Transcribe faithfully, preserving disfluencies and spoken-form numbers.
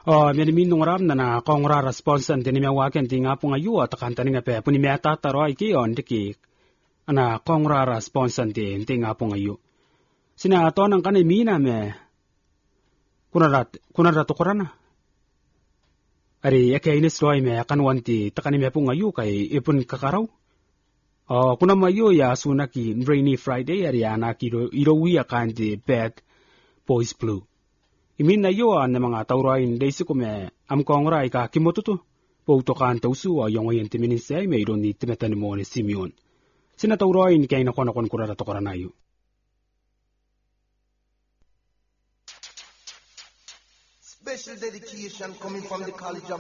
O mi min nungram na na kongra response an tini me waken tinga punga yu at kan tani nga pe puni me ta taro iki on diki ana kongra response an tin tinga punga yu sina ato nang kan mi na me kunarat kunarat to korana ari eke inis roi me kan wanti takani me punga yu kai ipun kakarau o kuna mayo ya sunaki rainy Friday ari ana kiro iro wi akan di bad boys blue imin na yo an mga tauroin desi kume am kongra ika kimotutu po tokan tausu o yung yen timinin say may ron ni timetan mo ni Simeon sina tauroin kay na kono kon kurara to koranayo special dedication coming from the College of